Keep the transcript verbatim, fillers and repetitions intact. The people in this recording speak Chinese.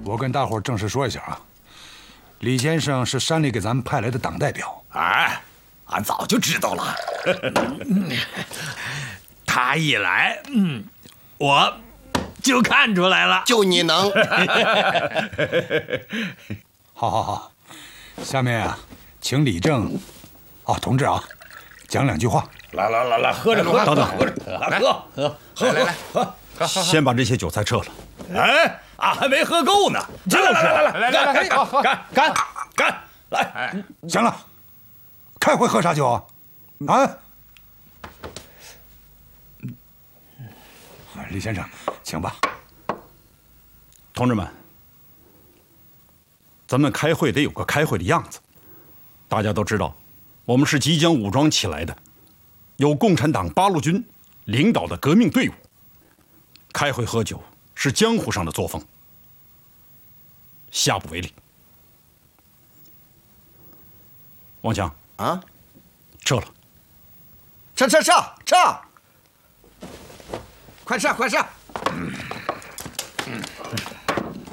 我跟大伙正式说一下啊，李先生是山里给咱们派来的党代表。 哎，俺早就知道了。他一来，嗯，我就看出来了。 就你能。 好好好，下面啊，请李正，哦，同志啊，讲两句话。 来来来来，喝着喝着， 等等， 喝着，来喝喝喝来来喝。 先把这些酒菜撤了。 哎，俺还没喝够呢。 就是， 来来来来来来， 干干干干，来。 行了，开会喝啥酒啊？啊？李先生，请吧。 同志们，咱们开会得有个开会的样子。大家都知道，我们是即将武装起来的，由共产党八路军领导的革命队伍。开会喝酒是江湖上的作风，下不为例。王强啊， 撤了。 撤撤撤撤！快撤快撤！